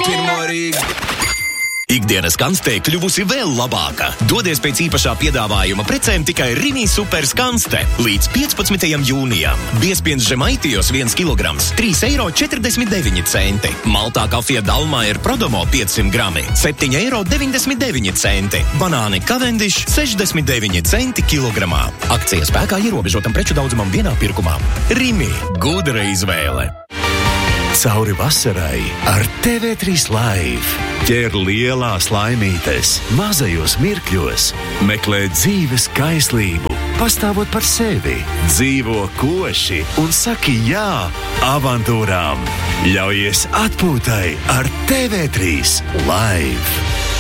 pirmo Rīgu. Ikdienas skanste kļuvusi vēl labāka. Dodies pēc īpašā piedāvājuma precēm tikai Rimi Super skanste. Līdz 15. jūnijam. Biezpiens Žemaitijos 1 kilograms, 3,49 eiro. Maltā kafija Dalmair Prodomo 500 grami, 7,99 eiro. Banāni Cavendish 69 centi kilogramā. Akcija spēkā ierobežotam preču daudzumam vienā pirkumā. Rimi – gudra izvēle. Cauri vasarai ar TV3 Live. Ķer lielās laimītes, mazajos mirkļos, meklē dzīves kaislību, pastāvot par sevi, dzīvo koši un saki jā avantūrām. Ļaujies atpūtai ar TV3 Live.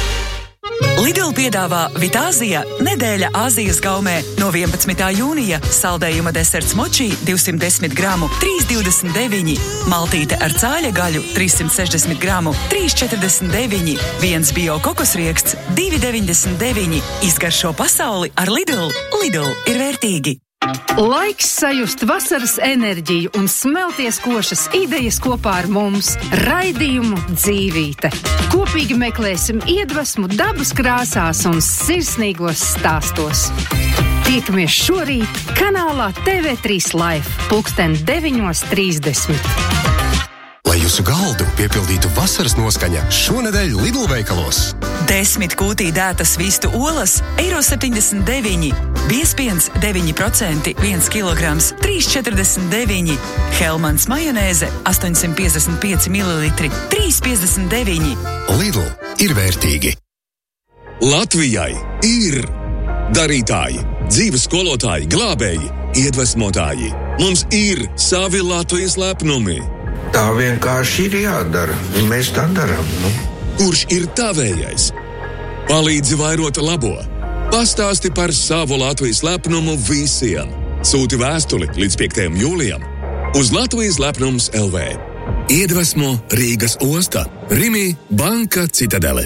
Lidl piedāvā Vitāzija nedēļa Āzijas gaumē. No 11. jūnija saldējuma deserts moči 210 gramu 3,29, maltīte ar cāļa gaļu 360 gramu 3,49, viens bio kokosrieksts 2,99. Izgaršo pasauli ar Lidl. Lidl ir vērtīgi. Laiks sajust vasaras enerģiju un smelties košas idejas kopā ar mums. Raidījumu Dzīvīte. Kopīgi meklēsim iedvesmu dabas krāsās un sirsnīgos stāstos. Tiekamies šorīt kanālā TV3 Live, 9:30. Lai jūsu galdu piepildītu vasaras noskaņa, šonedēļ Lidl veikalos. 10 kūtī dētas vistu olas, €79, biezpiens 9%, 1 kilograms, 3,49, Helmans majonēze 855 ml, 3,59. Lidl ir vērtīgi. Latvijai ir darītāji, dzīves skolotāji, glābēji, iedvesmotāji. Mums ir savi Latvijas lepnumi. Tā vienkārši ir jādara. Mēs tā darām, Kurš ir tavējais? Palīdzi vairot labo. Pastāsti par savu Latvijas lepnumu visiem. Sūti vēstuli līdz 5. jūlijam uz Latvijas lepnums LV. Iedvesmo Rīgas osta. Rimi Banka Citadele.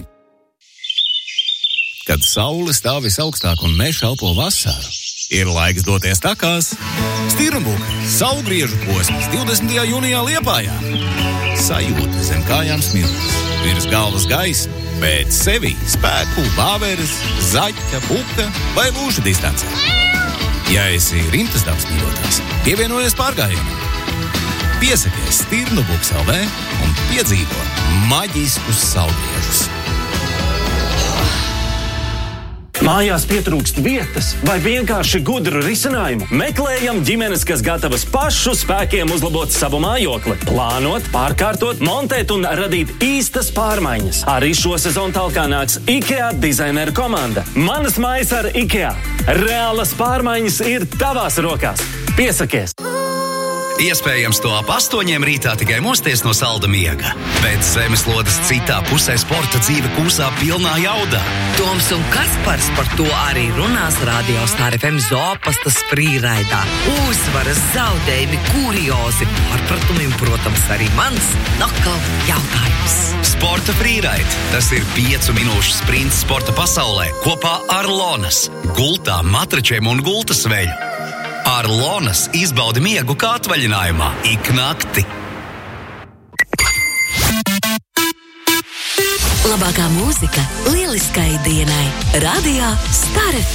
Kad saule stāv visaugstāk un mēs elpo vasaru, ir laiks doties takās. Stirnbuka, saulgriežu posms 20. jūnijā Liepājā. Sajūta zem kājām smilts, virs galvas gaisma, pēc sevi spēku, bāveres, zaķa, buka vai lūša distancē. Ja esi rimtas dabas mīļotājs, pievienojies pārgājienam. Piesakies Stirnbuks LV un piedzīvo maģiskus saulgriežus. Mājās pietrūkst vietas vai vienkārši gudru risinājumu? Meklējam ģimenes, kas gatavas pašu spēkiem uzlabot savu mājokli, plānot, pārkārtot, montēt un radīt īstas pārmaiņas. Arī šo sezonu talkā nāks IKEA dizaineru komanda. Manas mājas ar IKEA. Reālas pārmaiņas ir tavās rokās. Piesakies! Iespējams, to ap 8 rītā tikai mosties no salda miega. Bet zemeslodes citā pusē sporta dzīve kūsā pilnā jaudā. Toms un Kaspars par to arī runās Radio Star FM Zopastas frīraidā. Uzvaras, zaudējumi, kuriozi, pārpratumi un, protams, arī mans nokal jautājums. Sporta frīraid. Tas ir 5 minūšu sprints sporta pasaulē kopā ar Lonas, gultām, matračiem un gultas veļu. Ar Lonas izbaudi miegu kā atvaļinājumā ik nakti. Labākā mūzika lieliskai dienai. Radio Star FM.